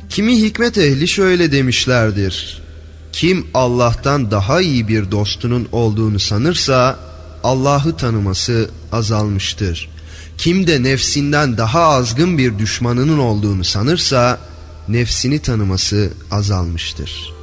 Kimi hikmet ehli şöyle demişlerdir: kim Allah'tan daha iyi bir dostunun olduğunu sanırsa Allah'ı tanıması azalmıştır. Kim de nefsinden daha azgın bir düşmanının olduğunu sanırsa nefsini tanıması azalmıştır.